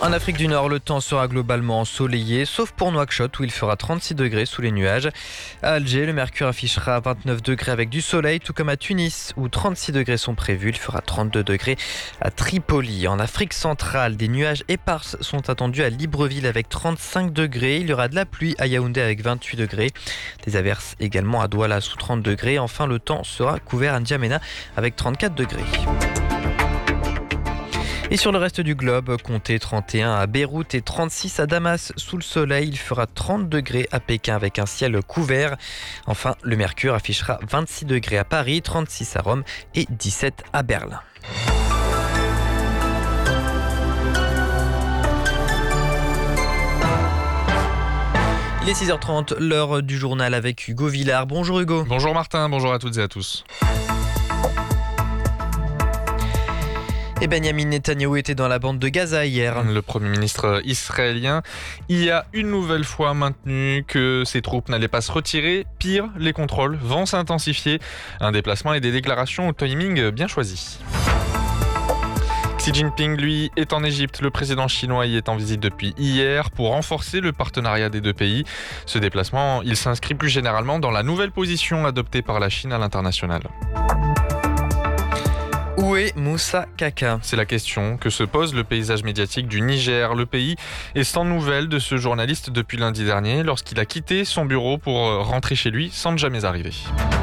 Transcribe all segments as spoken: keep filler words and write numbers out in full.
En Afrique du Nord, le temps sera globalement ensoleillé, sauf pour Nouakchott où il fera trente-six degrés sous les nuages. À Alger, le mercure affichera vingt-neuf degrés avec du soleil, tout comme à Tunis où trente-six degrés sont prévus. Il fera trente-deux degrés à Tripoli. En Afrique centrale, des nuages épars sont attendus à Libreville avec trente-cinq degrés. Il y aura de la pluie à Yaoundé avec vingt-huit degrés. Des averses également à Douala sous trente degrés. Enfin, le temps sera couvert à N'Djamena avec trente-quatre degrés. Et sur le reste du globe, comptez trente et un à Beyrouth et trente-six à Damas sous le soleil. Il fera trente degrés à Pékin avec un ciel couvert. Enfin, le mercure affichera vingt-six degrés à Paris, trente-six à Rome et dix-sept à Berlin. Il est six heures trente, l'heure du journal avec Hugo Villard. Bonjour Hugo. Bonjour Martin, bonjour à toutes et à tous. Et Benjamin Netanyahou était dans la bande de Gaza hier. Le Premier ministre israélien y a une nouvelle fois maintenu que ses troupes n'allaient pas se retirer. Pire, les contrôles vont s'intensifier. Un déplacement et des déclarations au timing bien choisi. Xi Jinping, lui, est en Égypte. Le président chinois y est en visite depuis hier pour renforcer le partenariat des deux pays. Ce déplacement, il s'inscrit plus généralement dans la nouvelle position adoptée par la Chine à l'international. Où est Moussa Kaka ? C'est la question que se pose le paysage médiatique du Niger. Le pays est sans nouvelles de ce journaliste depuis lundi dernier lorsqu'il a quitté son bureau pour rentrer chez lui sans ne jamais arriver.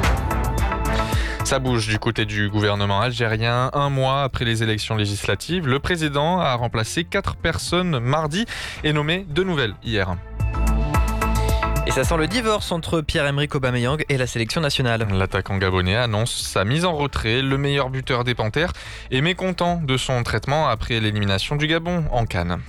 Ça bouge du côté du gouvernement algérien. Un mois après les élections législatives, le président a remplacé quatre personnes mardi et nommé deux nouvelles hier. Et ça sent le divorce entre Pierre-Emerick Aubameyang et la sélection nationale. L'attaquant gabonais annonce sa mise en retrait. Le meilleur buteur des Panthères est mécontent de son traitement après l'élimination du Gabon en CAN.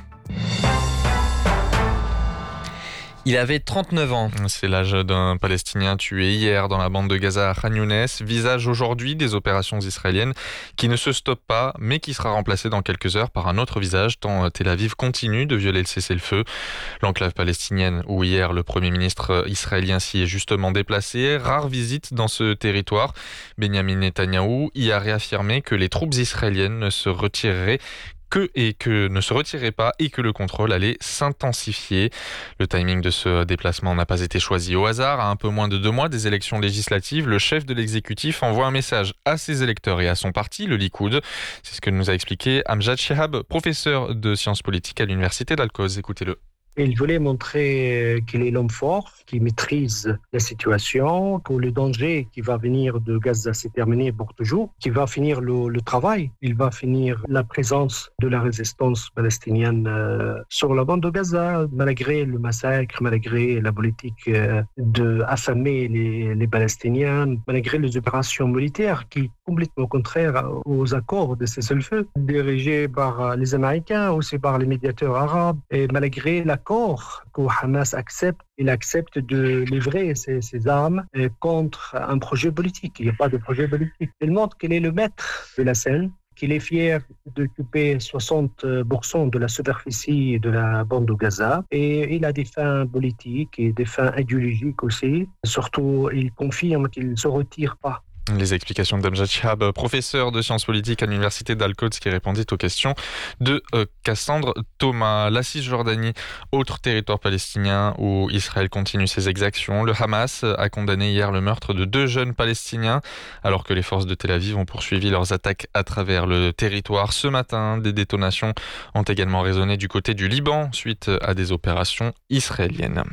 Il avait trente-neuf ans. C'est l'âge d'un Palestinien tué hier dans la bande de Gaza à Khan Younes. Visage aujourd'hui des opérations israéliennes qui ne se stoppent pas, mais qui sera remplacé dans quelques heures par un autre visage, tant Tel Aviv continue de violer le cessez-le-feu. L'enclave palestinienne, où hier le Premier ministre israélien s'y est justement déplacé. Rare visite dans ce territoire. Benjamin Netanyahou y a réaffirmé que les troupes israéliennes ne se retireraient que et que ne se retirait pas et que le contrôle allait s'intensifier. Le timing de ce déplacement n'a pas été choisi au hasard. À un peu moins de deux mois des élections législatives, le chef de l'exécutif envoie un message à ses électeurs et à son parti, le Likoud. C'est ce que nous a expliqué Amjad Chehab, professeur de sciences politiques à l'université d'Al-Quoz. Écoutez-le. Il voulait montrer qu'il est l'homme fort, qui maîtrise la situation, que le danger qui va venir de Gaza s'est terminé pour toujours, qui va finir le, le travail, il va finir la présence de la résistance palestinienne euh, sur la bande de Gaza, malgré le massacre, malgré la politique euh, d'affamer les, les Palestiniens, malgré les opérations militaires qui sont complètement contraires aux accords de cessez-le-feu, dirigés par les Américains, aussi par les médiateurs arabes, et malgré la L'accord que Hamas accepte, il accepte de livrer ses, ses armes contre un projet politique. Il n'y a pas de projet politique. Il montre qu'il est le maître de la scène, qu'il est fier d'occuper soixante pour cent de la superficie de la bande de Gaza. Et il a des fins politiques et des fins idéologiques aussi. Surtout, il confirme qu'il ne se retire pas. Les explications d'Amjad Chehab, professeur de sciences politiques à l'université d'Al-Quoz, qui répondit aux questions de euh, Cassandre Thomas. La Cisjordanie, autre territoire palestinien où Israël continue ses exactions. Le Hamas a condamné hier le meurtre de deux jeunes Palestiniens, alors que les forces de Tel Aviv ont poursuivi leurs attaques à travers le territoire. Ce matin, des détonations ont également résonné du côté du Liban, suite à des opérations israéliennes.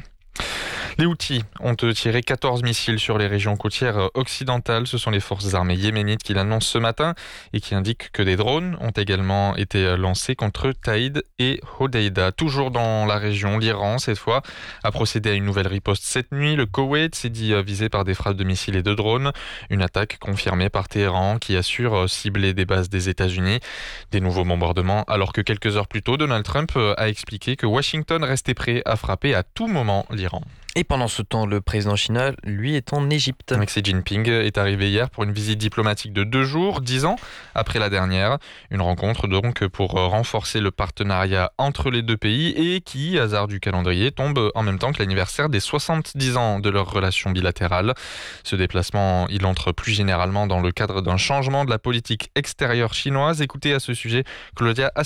Les Houthis ont tiré quatorze missiles sur les régions côtières occidentales. Ce sont les forces armées yéménites qui l'annoncent ce matin et qui indiquent que des drones ont également été lancés contre Taïd et Hodeïda. Toujours dans la région, l'Iran, cette fois, a procédé à une nouvelle riposte cette nuit. Le Koweït s'est dit visé par des frappes de missiles et de drones. Une attaque confirmée par Téhéran qui assure cibler des bases des États-Unis. Des nouveaux bombardements, alors que quelques heures plus tôt, Donald Trump a expliqué que Washington restait prêt à frapper à tout moment l'Iran. Et pendant ce temps, le président chinois, lui, est en Égypte. Xi Jinping est arrivé hier pour une visite diplomatique de deux jours, dix ans après la dernière. Une rencontre donc pour renforcer le partenariat entre les deux pays et qui, hasard du calendrier, tombe en même temps que l'anniversaire des soixante-dix ans de leur relation bilatérale. Ce déplacement, il entre plus généralement dans le cadre d'un changement de la politique extérieure chinoise. Écoutez à ce sujet Claudia As